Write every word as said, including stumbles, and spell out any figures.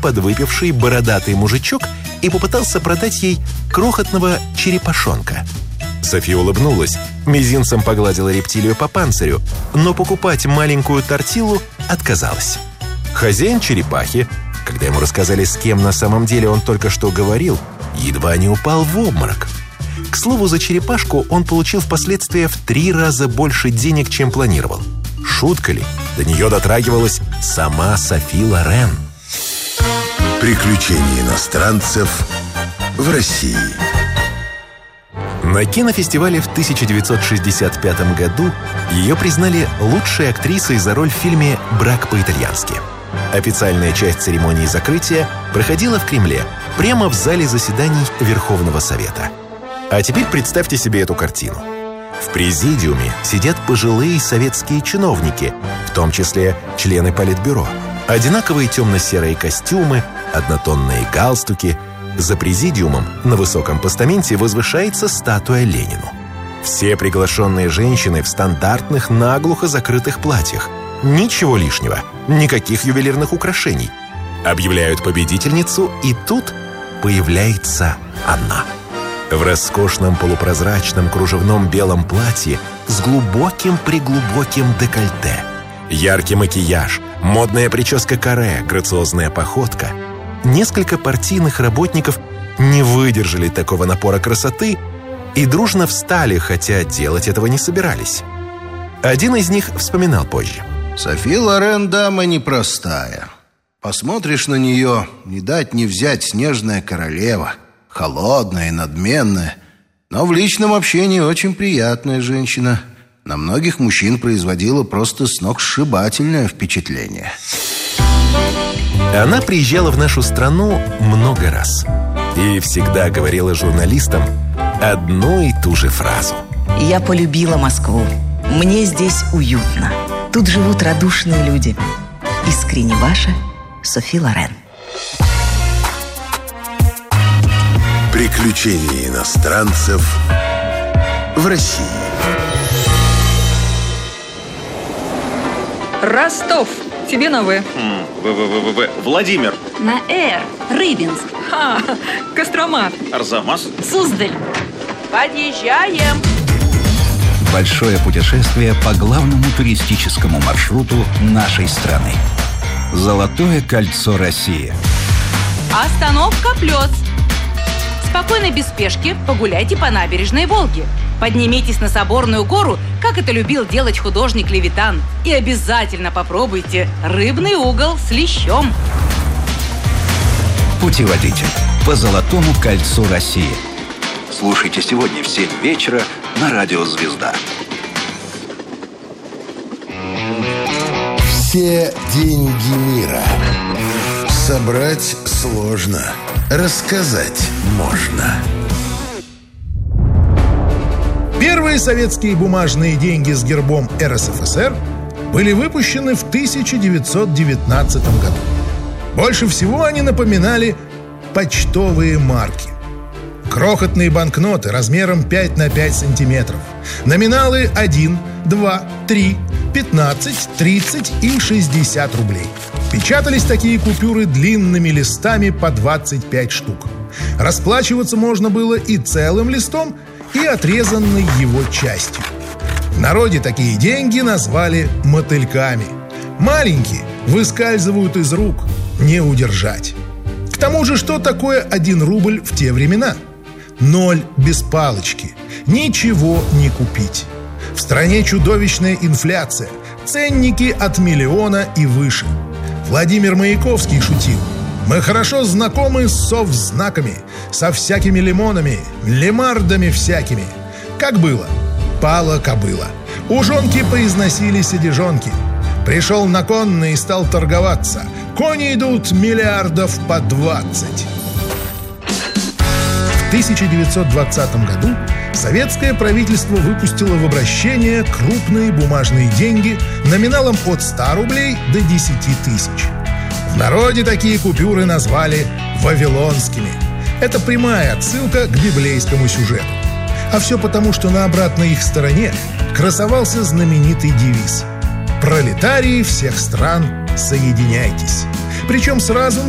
подвыпивший бородатый мужичок и попытался продать ей крохотного черепашонка. София улыбнулась, мизинцем погладила рептилию по панцирю, но покупать маленькую тортилу отказалась. Хозяин черепахи, когда ему рассказали, с кем на самом деле он только что говорил, едва не упал в обморок. К слову, за черепашку он получил впоследствии в три раза больше денег, чем планировал. Шутка ли? До нее дотрагивалась сама Софи Лорен. Приключения иностранцев в России. На кинофестивале в тысяча девятьсот шестьдесят пятом году ее признали лучшей актрисой за роль в фильме «Брак по-итальянски». Официальная часть церемонии закрытия проходила в Кремле, прямо в зале заседаний Верховного Совета. А теперь представьте себе эту картину. В президиуме сидят пожилые советские чиновники, в том числе члены Политбюро. Одинаковые темно-серые костюмы, однотонные галстуки. За президиумом на высоком постаменте возвышается статуя Ленину. Все приглашенные женщины в стандартных наглухо закрытых платьях. Ничего лишнего, никаких ювелирных украшений. Объявляют победительницу, и тут появляется она. В роскошном полупрозрачном кружевном белом платье с глубоким-преглубоким декольте. Яркий макияж, модная прическа каре, грациозная походка. Несколько партийных работников не выдержали такого напора красоты и дружно встали, хотя делать этого не собирались. Один из них вспоминал позже. Софи Лорен дама непростая. Посмотришь на нее, не дать не взять снежная королева. Холодная и надменная, но в личном общении очень приятная женщина. На многих мужчин производила просто сногсшибательное впечатление. Она приезжала в нашу страну много раз и всегда говорила журналистам одну и ту же фразу. Я полюбила Москву. Мне здесь уютно. Тут живут радушные люди. Искренне ваша Софи Лорен. Приключения иностранцев в России. Ростов. Тебе на В. В-В-В-В. Владимир. На Р. Рыбинск. Ха, Кострома. Арзамас. Суздаль. Подъезжаем. Большое путешествие по главному туристическому маршруту нашей страны. Золотое кольцо России. Остановка Плёс. Спокойно, без спешки, погуляйте по набережной Волги. Поднимитесь на Соборную гору, как это любил делать художник Левитан. И обязательно попробуйте рыбный угол с лещом. Путеводитель по Золотому кольцу России. Слушайте сегодня в семь вечера на радио «Звезда». Все деньги мира. Собрать сложно. Рассказать можно. Первые советские бумажные деньги с гербом эр эс эф эс эр были выпущены в тысяча девятьсот девятнадцатом году. Больше всего они напоминали почтовые марки. Крохотные банкноты размером пять на пять сантиметров. Номиналы один, два, три, пятнадцать, тридцать и шестьдесят рублей. Печатались такие купюры длинными листами по двадцать пять штук. Расплачиваться можно было и целым листом, и отрезанной его частью. В народе такие деньги назвали мотыльками. Маленькие, выскальзывают из рук, не удержать. К тому же, что такое один рубль в те времена? Ноль без палочки. Ничего не купить. В стране чудовищная инфляция. Ценники от миллиона и выше. Владимир Маяковский шутил: мы хорошо знакомы с совзнаками, со всякими лимонами, лемардами всякими. Как было? Пала кобыла. Ужонки поизносили сидежонки. Пришел на конный и стал торговаться. Кони идут миллиардов по двадцать. В тысяча девятьсот двадцатом году советское правительство выпустило в обращение крупные бумажные деньги номиналом от ста рублей до десяти тысяч. В народе такие купюры назвали «вавилонскими». Это прямая отсылка к библейскому сюжету. А все потому, что на обратной их стороне красовался знаменитый девиз: «Пролетарии всех стран, соединяйтесь». Причем сразу